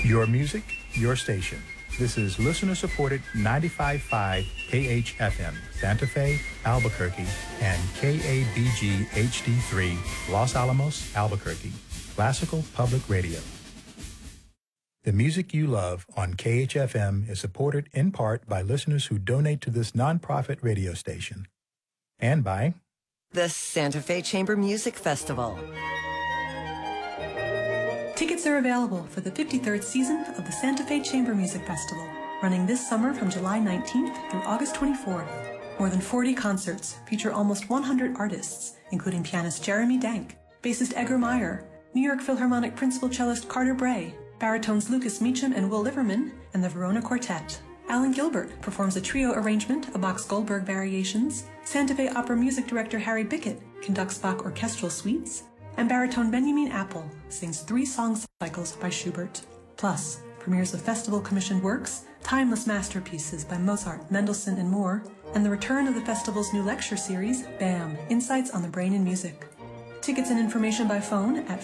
Your music, your station. This is listener-supported 95.5 KHFM, Santa Fe, Albuquerque, and KABG HD3, Los Alamos, Albuquerque. Classical Public Radio. The music you love on KHFM is supported in part by listeners who donate to this nonprofit radio station. And by the Santa Fe Chamber Music Festival. Tickets are available for the 53rd season of the Santa Fe Chamber Music Festival, running this summer from July 19th through August 24th. More than 40 concerts feature almost 100 artists, including pianist Jeremy Dank, bassist Edgar Meyer, New York Philharmonic principal cellist Carter Bray, baritones Lucas Meacham and Will Liverman, and the Verona Quartet. Alan Gilbert performs a trio arrangement of Bach's Goldberg Variations, Santa Fe Opera music director Harry Bickett conducts Bach orchestral suites, and baritone Benjamin Apple sings 3 song cycles by Schubert. Plus, premieres of festival-commissioned works, timeless masterpieces by Mozart, Mendelssohn, and more, and the return of the festival's new lecture series, BAM! Insights on the Brain and Music. Tickets and information by phone at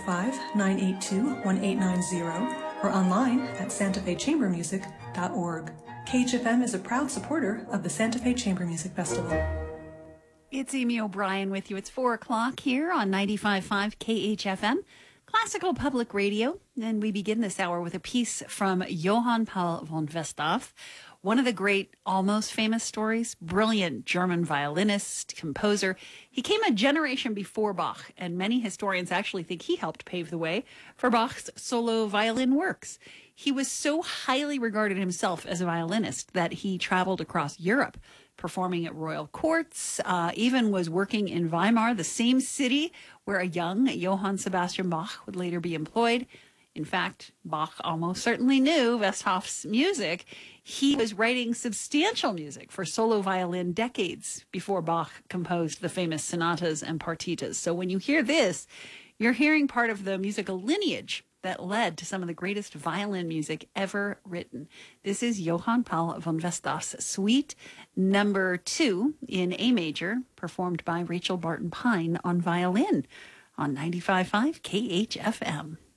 505-982-1890 or online at santafechambermusic.org. KHFM is a proud supporter of the Santa Fe Chamber Music Festival. It's Amy O'Brien with you. It's 4 o'clock here on 95.5 KHFM, Classical Public Radio. And we begin this hour with a piece from Johann Paul von Westhoff, one of the great, almost famous stories, brilliant German violinist, composer. He came a generation before Bach, and many historians actually think he helped pave the way for Bach's solo violin works. He was so highly regarded himself as a violinist that he traveled across Europe, performing at royal courts, even was working in Weimar, the same city where a young Johann Sebastian Bach would later be employed. In fact, Bach almost certainly knew Westhoff's music. He was writing substantial music for solo violin decades before Bach composed the famous sonatas and partitas. So when you hear this, you're hearing part of the musical lineage that led to some of the greatest violin music ever written. This is Johann Paul von Westhoff's Suite Number 2 in A major, performed by Rachel Barton Pine on violin on 95.5 KHFM.